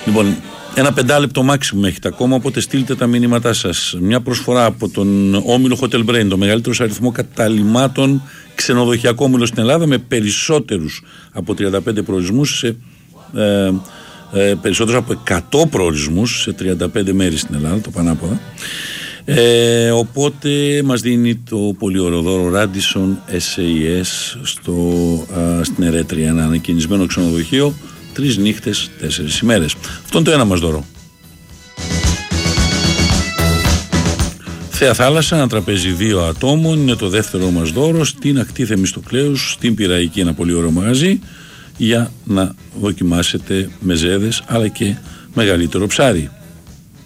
Λοιπόν, ένα 5 λεπτό maximum έχετε ακόμα, οπότε στείλτε τα μηνύματά σας. Μια προσφορά από τον όμιλο Hotel Brain, το μεγαλύτερο αριθμό καταλυμάτων ξενοδοχειακό όμιλο στην Ελλάδα, με περισσότερους από 35 προορισμούς σε περισσότερους από 100 προορισμούς σε 35 μέρη στην Ελλάδα, το πανάποδα. Οπότε μας δίνει το πολύ ωραίο δώρο Radisson SAS στην Ερέτρια, ένα ανακαινισμένο ξενοδοχείο, 3 νύχτες, 4 ημέρες. Αυτό είναι το ένα μας δώρο. Θέα Θάλασσα, ένα τραπέζι 2 ατόμων, είναι το δεύτερο μας δώρο στην ακτή Θεμιστοκλέους, στην Πειραϊκή, ένα πολύ ωραίο μαγαζί για να δοκιμάσετε μεζέδες αλλά και μεγαλύτερο ψάρι.